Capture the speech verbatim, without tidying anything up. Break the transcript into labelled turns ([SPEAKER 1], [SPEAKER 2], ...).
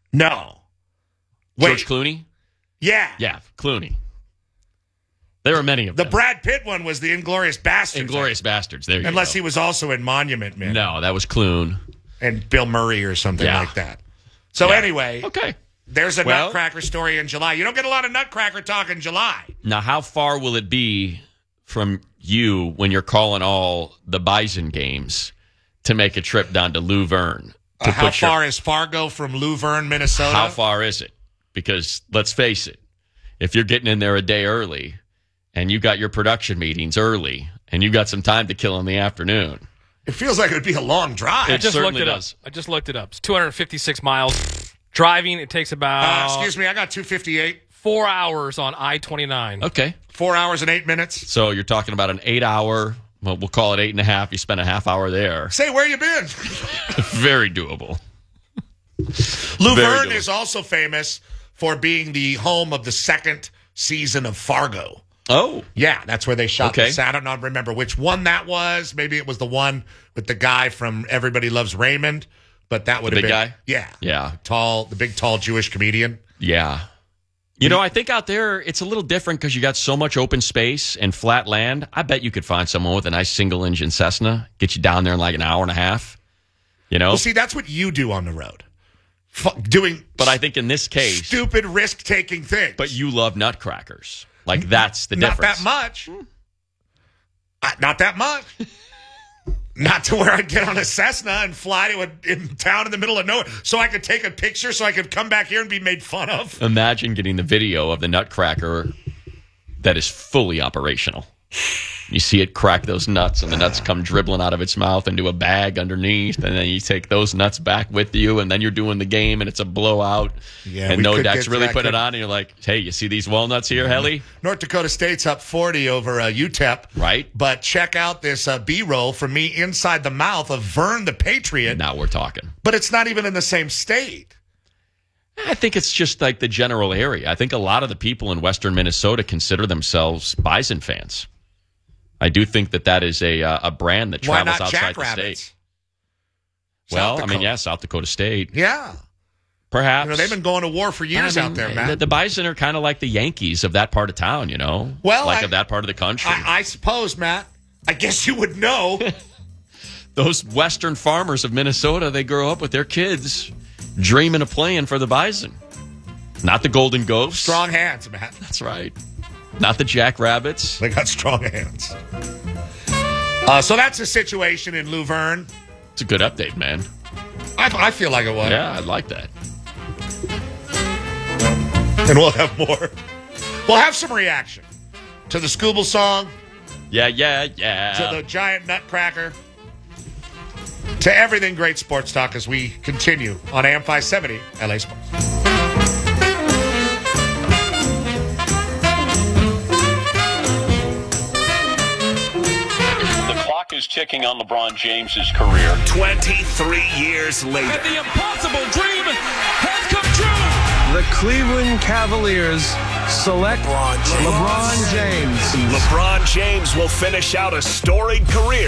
[SPEAKER 1] No. Wait.
[SPEAKER 2] George Clooney?
[SPEAKER 1] Yeah.
[SPEAKER 2] Yeah, Clooney. There are many of
[SPEAKER 1] The
[SPEAKER 2] them.
[SPEAKER 1] Brad Pitt one was the Inglourious Bastards.
[SPEAKER 2] Inglourious Bastards. There you
[SPEAKER 1] Unless
[SPEAKER 2] go.
[SPEAKER 1] he was also in Monument Men.
[SPEAKER 2] No, that was Clune.
[SPEAKER 1] And Bill Murray or something
[SPEAKER 2] Yeah.
[SPEAKER 1] like that. So
[SPEAKER 2] Yeah.
[SPEAKER 1] anyway,
[SPEAKER 2] Okay.
[SPEAKER 1] there's a
[SPEAKER 2] Well-
[SPEAKER 1] Nutcracker story in July. You don't get a lot of Nutcracker talk in July.
[SPEAKER 2] Now, how far will it be from you when you're calling all the Bison games to make a trip down to Luverne? To
[SPEAKER 1] Uh, how
[SPEAKER 2] put your-
[SPEAKER 1] far is Fargo from Luverne, Minnesota?
[SPEAKER 2] How far is it? Because let's face it, if you're getting in there a day early and you got your production meetings early and you got some time to kill in the afternoon.
[SPEAKER 1] It feels like it would be a long drive.
[SPEAKER 2] It
[SPEAKER 3] I just
[SPEAKER 2] certainly
[SPEAKER 3] looked it
[SPEAKER 2] does.
[SPEAKER 3] up. I just looked it up. It's two hundred fifty-six miles. Driving, it takes about
[SPEAKER 1] Uh, excuse me, I got two fifty-eight.
[SPEAKER 3] four hours on I twenty-nine.
[SPEAKER 2] Okay.
[SPEAKER 1] Four hours and eight minutes.
[SPEAKER 2] So you're talking about an eight hour, well, we'll call it eight and a half. You spend a half hour there.
[SPEAKER 1] Say, where you been?
[SPEAKER 2] Very doable.
[SPEAKER 1] Luverne
[SPEAKER 2] good.
[SPEAKER 1] is also famous for being the home of the second season of Fargo.
[SPEAKER 2] Oh.
[SPEAKER 1] Yeah, that's where they shot
[SPEAKER 2] Okay.
[SPEAKER 1] this. I don't know, remember which one that was. Maybe it was the one with the guy from Everybody Loves Raymond, but that would
[SPEAKER 2] The
[SPEAKER 1] have
[SPEAKER 2] big
[SPEAKER 1] been
[SPEAKER 2] guy?
[SPEAKER 1] Yeah,
[SPEAKER 2] Yeah.
[SPEAKER 1] tall, the big tall Jewish comedian.
[SPEAKER 2] Yeah. You know, I think out there it's a little different because you got so much open space and flat land. I bet you could find someone with a nice single engine Cessna, get you down there in like an hour and a half. You know?
[SPEAKER 1] Well, see, that's what you do on the road, F- doing.
[SPEAKER 2] But I think in this case,
[SPEAKER 1] stupid risk taking things.
[SPEAKER 2] but you love nutcrackers. Like that's the
[SPEAKER 1] not
[SPEAKER 2] difference.
[SPEAKER 1] that much. Uh, not that much. Not to where I'd get on a Cessna and fly to a in town in the middle of nowhere so I could take a picture so I could come back here and be made fun of.
[SPEAKER 2] Imagine getting the video of the nutcracker that is fully operational. You see it crack those nuts, and the nuts come dribbling out of its mouth into a bag underneath, and then you take those nuts back with you, and then you're doing the game, and it's a blowout.
[SPEAKER 1] Yeah,
[SPEAKER 2] and
[SPEAKER 1] we
[SPEAKER 2] no
[SPEAKER 1] could
[SPEAKER 2] decks
[SPEAKER 1] get-
[SPEAKER 2] really
[SPEAKER 1] that
[SPEAKER 2] put it
[SPEAKER 1] could-
[SPEAKER 2] on, and you're like, hey, you see these walnuts here, Helly?
[SPEAKER 1] North Dakota State's up forty over uh, U T E P.
[SPEAKER 2] Right.
[SPEAKER 1] But check out this uh, B-roll from me inside the mouth of Vern the Patriot.
[SPEAKER 2] Now we're talking.
[SPEAKER 1] But it's not even in the same state.
[SPEAKER 2] I think it's just like the general area. I think a lot of the people in western Minnesota consider themselves Bison fans. I do think that that is a uh, a brand that
[SPEAKER 1] Why
[SPEAKER 2] travels
[SPEAKER 1] not
[SPEAKER 2] outside the
[SPEAKER 1] Jackrabbits?
[SPEAKER 2] state.
[SPEAKER 1] South
[SPEAKER 2] Well, I mean,
[SPEAKER 1] Dakota.
[SPEAKER 2] yeah, South Dakota State.
[SPEAKER 1] Yeah.
[SPEAKER 2] Perhaps.
[SPEAKER 1] You know, they've been going to war for years
[SPEAKER 2] I mean,
[SPEAKER 1] out there,
[SPEAKER 2] the,
[SPEAKER 1] man.
[SPEAKER 2] the Bison are kind of like the Yankees of that part of town, you know?
[SPEAKER 1] Well,
[SPEAKER 2] like
[SPEAKER 1] I-
[SPEAKER 2] of that part of the country.
[SPEAKER 1] I, I suppose, Matt. I guess you would know.
[SPEAKER 2] Those western farmers of Minnesota, they grow up with their kids dreaming of playing for the Bison. Not the Golden Ghosts.
[SPEAKER 1] Strong hands, Matt.
[SPEAKER 2] That's right. Not the Jackrabbits.
[SPEAKER 1] They got strong hands. Uh, so that's the situation in Luverne.
[SPEAKER 2] It's a good update, man.
[SPEAKER 1] I, I feel like it was.
[SPEAKER 2] Yeah, I like that.
[SPEAKER 1] And we'll have more. We'll have some reaction to the Scooble song,
[SPEAKER 2] Yeah, yeah, yeah.
[SPEAKER 1] to the giant nutcracker, to everything great sports talk as we continue on A M five seventy L A Sports.
[SPEAKER 4] The clock is ticking on LeBron James's career.
[SPEAKER 5] twenty-three years later,
[SPEAKER 6] And the impossible dream has come true.
[SPEAKER 7] The Cleveland Cavaliers select LeBron James.
[SPEAKER 5] LeBron James will finish out a storied career